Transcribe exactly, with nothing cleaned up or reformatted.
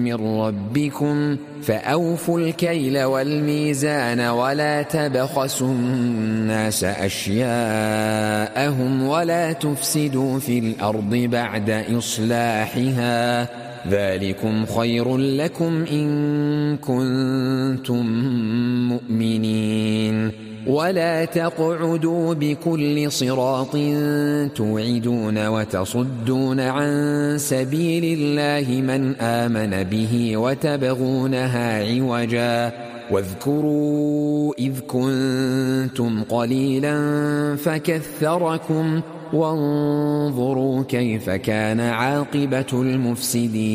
من ربكم فأوفوا الكيل والميزان ولا تبخسوا الناس أشياءهم ولا تفسدوا في الأرض بعد إصلاحها ذلكم خير لكم إن كنتم مؤمنين ولا تقعدوا بكل صراط توعدون وتصدون عن سبيل الله من آمن به وتبغونها عوجا واذكروا إذ كنتم قليلا فكثركم وانظروا كيف كان عاقبة المفسدين.